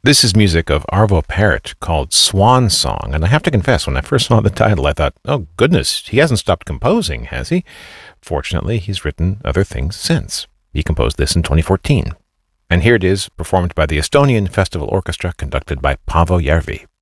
This is music of Arvo Pärt called Swan Song, and I have to confess, when I first saw the title, I thought, oh goodness, he hasn't stopped composing, has he? Fortunately, he's written other things since. He composed this in 2014. And here it is, performed by the Estonian Festival Orchestra, conducted by Paavo Järvi.